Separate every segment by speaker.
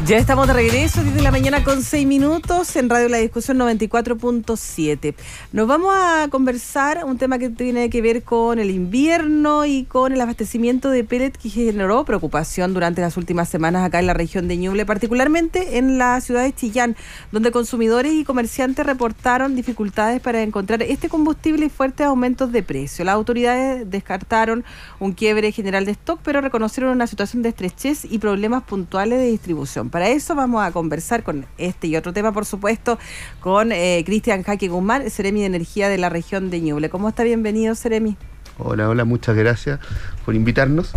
Speaker 1: Ya estamos de regreso, 10 de la mañana con 6 minutos en Radio La Discusión 94.7. Nos vamos a conversar un tema que tiene que ver con el invierno y con el abastecimiento de pellet, que generó preocupación durante las últimas semanas acá en la región de Ñuble, particularmente en la ciudad de Chillán, donde consumidores y comerciantes reportaron dificultades para encontrar este combustible y fuertes aumentos de precio. Las autoridades descartaron un quiebre general de stock, pero reconocieron una situación de estrechez y problemas puntuales de distribución. Para eso vamos a conversar con este y otro tema, por supuesto, con Cristian Jaque Guzmán, Seremi de Energía de la región de Ñuble. ¿Cómo está? Bienvenido, Seremi.
Speaker 2: Hola, muchas gracias por invitarnos.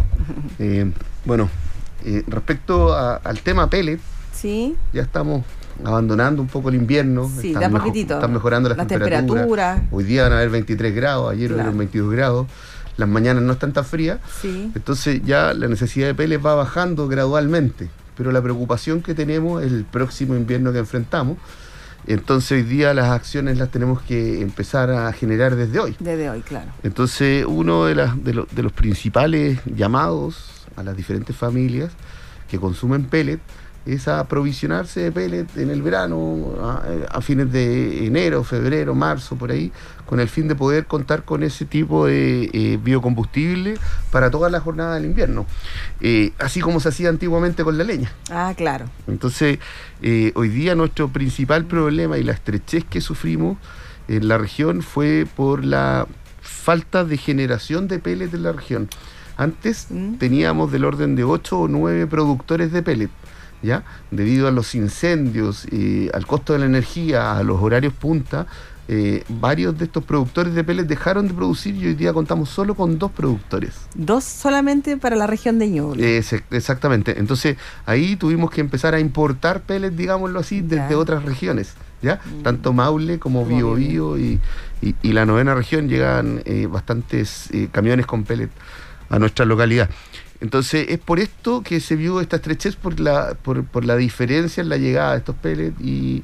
Speaker 2: Respecto al tema pellet,
Speaker 1: ¿sí?
Speaker 2: Ya estamos abandonando un poco el invierno.
Speaker 1: Sí, da poquitito.
Speaker 2: Están mejorando las temperaturas. Hoy día van a haber 23 grados, ayer hubieron 22 grados. Las mañanas no están tan frías.
Speaker 1: Sí.
Speaker 2: Entonces ya la necesidad de pellet va bajando gradualmente. Pero la preocupación que tenemos es el próximo invierno que enfrentamos. Entonces hoy día las acciones las tenemos que empezar a generar desde hoy.
Speaker 1: Desde hoy, claro.
Speaker 2: Entonces uno de los principales llamados a las diferentes familias que consumen pellet es a aprovisionarse de pellet en el verano, a fines de enero, febrero, marzo, por ahí, con el fin de poder contar con ese tipo de biocombustible para toda la jornada del invierno, así como se hacía antiguamente con la leña.
Speaker 1: Ah, claro.
Speaker 2: Entonces, hoy día nuestro principal problema y la estrechez que sufrimos en la región fue por la falta de generación de pellet en la región. Antes teníamos del orden de 8 o 9 productores de pellet, ¿ya? Debido a los incendios, al costo de la energía, a los horarios punta, varios de estos productores de pellet dejaron de producir y hoy día contamos solo con 2 productores. 2
Speaker 1: solamente para la región de Ñuble.
Speaker 2: Exactamente. Entonces ahí tuvimos que empezar a importar pellet, digámoslo así, desde otras regiones, ¿ya? Tanto Maule como Biobío y la 9ª región llegan bastantes camiones con pellet a nuestra localidad. Entonces es por esto que se vio esta estrechez, por la diferencia en la llegada de estos pellets y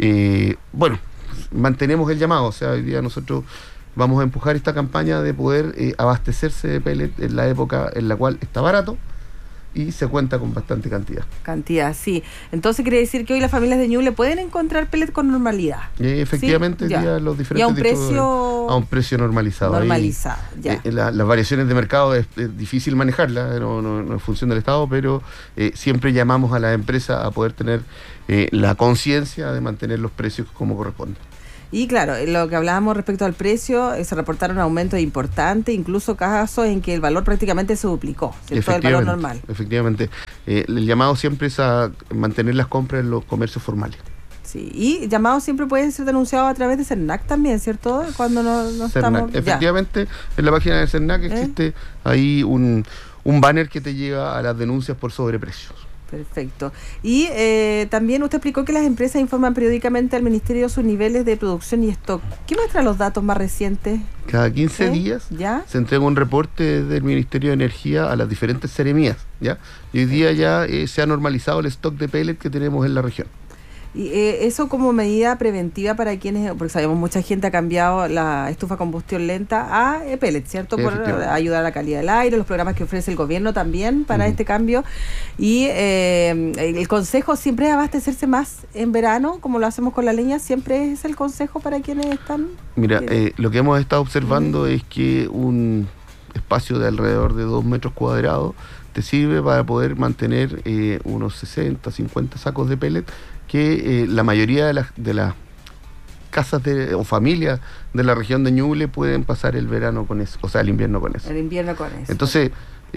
Speaker 2: mantenemos el llamado. O sea, hoy día nosotros vamos a empujar esta campaña de poder abastecerse de pellet en la época en la cual está barato y se cuenta con bastante cantidad.
Speaker 1: Sí. Entonces quiere decir que hoy las familias de Ñuble pueden encontrar pellet con normalidad.
Speaker 2: Efectivamente, ¿sí? Ya los diferentes
Speaker 1: a
Speaker 2: un precio normalizado.
Speaker 1: Normalizado,
Speaker 2: ya. Las variaciones de mercado es difícil manejarlas, no es función del Estado, pero siempre llamamos a las empresas a poder tener la conciencia de mantener los precios como corresponde.
Speaker 1: Y claro, lo que hablábamos respecto al precio, se reportaron aumentos importantes, incluso casos en que el valor prácticamente se duplicó, ¿cierto? El valor normal.
Speaker 2: Efectivamente. El llamado siempre es a mantener las compras en los comercios formales.
Speaker 1: Sí, y llamados siempre pueden ser denunciados a través de CERNAC también, ¿cierto? Cuando no estamos...
Speaker 2: Efectivamente, en la página de CERNAC existe ahí un banner que te lleva a las denuncias por sobreprecios.
Speaker 1: Perfecto. Y también usted explicó que las empresas informan periódicamente al Ministerio sus niveles de producción y stock. ¿Qué muestran los datos más recientes?
Speaker 2: Cada 15 días se entrega un reporte del Ministerio de Energía a las diferentes seremías, ¿ya? Y hoy día ya se ha normalizado el stock de pellet que tenemos en la región.
Speaker 1: Y eso como medida preventiva para quienes, porque sabemos mucha gente ha cambiado la estufa a combustión lenta a pellet, ¿cierto? Por ayudar a la calidad del aire, los programas que ofrece el gobierno también para este cambio. Y el consejo siempre es abastecerse más en verano, como lo hacemos con la leña, siempre es el consejo para quienes están...
Speaker 2: Mira, lo que hemos estado observando es que un espacio de alrededor de 2 metros cuadrados te sirve para poder mantener unos 60, 50 sacos de pellet, que la mayoría de las casas o familias de la región de Ñuble pueden pasar el verano con eso, o sea, el invierno con eso.
Speaker 1: El invierno con eso.
Speaker 2: Entonces,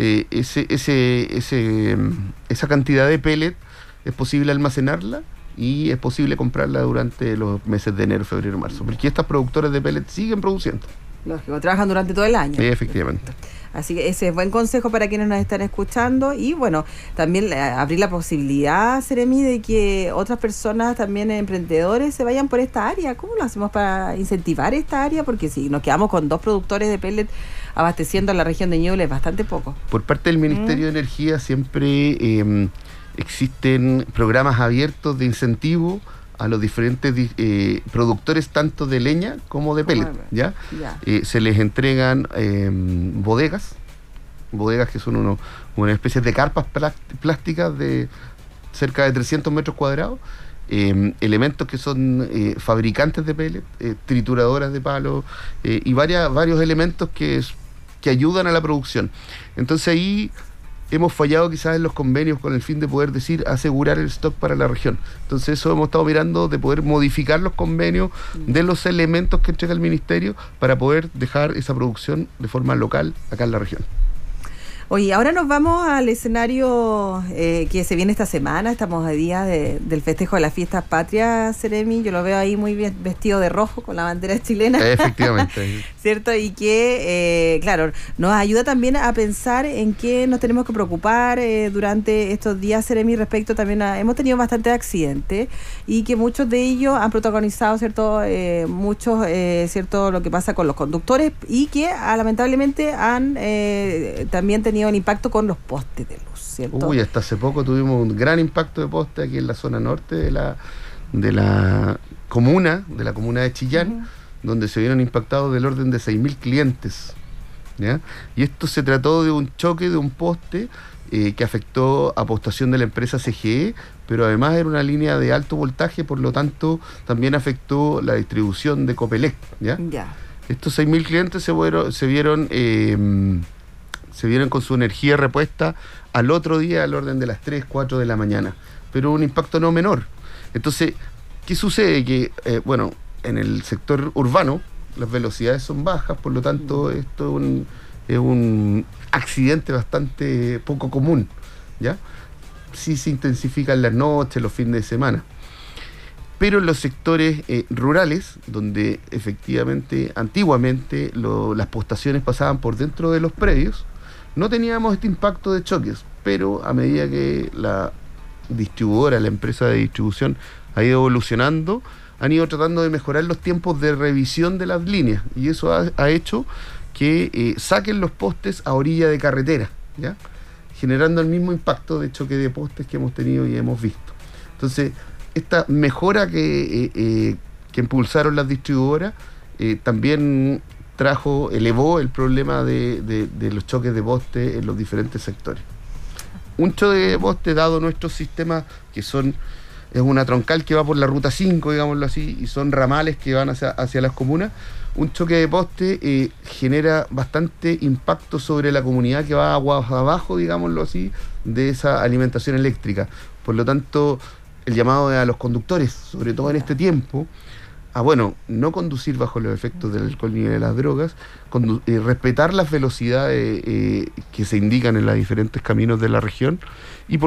Speaker 2: esa cantidad de pellet es posible almacenarla y es posible comprarla durante los meses de enero, febrero, marzo, porque estas productoras de pellet siguen produciendo.
Speaker 1: Lógico, trabajan durante todo el año.
Speaker 2: Sí, efectivamente.
Speaker 1: Así que ese es buen consejo para quienes nos están escuchando y bueno, también abrir la posibilidad, Seremi, de que otras personas, también emprendedores, se vayan por esta área. ¿Cómo lo hacemos para incentivar esta área? Porque si nos quedamos con 2 productores de pellet abasteciendo a la región de Ñuble es bastante poco.
Speaker 2: Por parte del Ministerio de Energía siempre existen programas abiertos de incentivo a los diferentes productores tanto de leña como de pellet, ¿ya? Se les entregan bodegas que son una especie de carpas plásticas cerca de 300 metros cuadrados, elementos que son fabricantes de pellet, trituradoras de palo y varios elementos que ayudan a la producción. Entonces ahí hemos fallado quizás en los convenios con el fin de poder asegurar el stock para la región. Entonces eso hemos estado mirando de poder modificar los convenios de los elementos que entrega el ministerio para poder dejar esa producción de forma local acá en la región.
Speaker 1: Oye, ahora nos vamos al escenario que se viene esta semana. Estamos a día del festejo de las fiestas patrias, Seremi. Yo lo veo ahí muy bien vestido de rojo con la bandera chilena.
Speaker 2: Efectivamente.
Speaker 1: ¿Cierto? Y que, claro, nos ayuda también a pensar en qué nos tenemos que preocupar durante estos días, Seremi, respecto también hemos tenido bastantes accidentes y que muchos de ellos han protagonizado, ¿cierto? ¿Cierto? Lo que pasa con los conductores y que lamentablemente han también tenido un impacto con los postes de luz, ¿cierto?
Speaker 2: Uy, hasta hace poco tuvimos un gran impacto de poste aquí en la zona norte de la comuna de Chillán, donde se vieron impactados del orden de 6.000 clientes, ¿ya? Y esto se trató de un choque de un poste que afectó a postación de la empresa CGE, pero además era una línea de alto voltaje, por lo tanto también afectó la distribución de Copelec, ¿ya? Estos 6.000 clientes se vieron con su energía repuesta al otro día al orden de las 3, 4 de la mañana, pero un impacto no menor. Entonces, ¿qué sucede? Que, en el sector urbano las velocidades son bajas, por lo tanto esto es un accidente bastante poco común, ¿ya? Sí se intensifica en las noches, los fines de semana. Pero en los sectores rurales, donde efectivamente, antiguamente, las postaciones pasaban por dentro de los predios, no teníamos este impacto de choques, pero a medida que la distribuidora, la empresa de distribución, ha ido evolucionando, han ido tratando de mejorar los tiempos de revisión de las líneas, y eso ha hecho que saquen los postes a orilla de carretera, ¿ya? Generando el mismo impacto de choque de postes que hemos tenido y hemos visto. Entonces, esta mejora que impulsaron las distribuidoras también elevó el problema de los choques de poste en los diferentes sectores. Un choque de poste, dado nuestros sistemas, es una troncal que va por la ruta 5, digámoslo así, y son ramales que van hacia las comunas, un choque de poste genera bastante impacto sobre la comunidad que va aguas abajo, digámoslo así, de esa alimentación eléctrica. Por lo tanto, el llamado a los conductores, sobre todo en este tiempo, no conducir bajo los efectos del alcohol ni de las drogas, respetar las velocidades que se indican en los diferentes caminos de la región y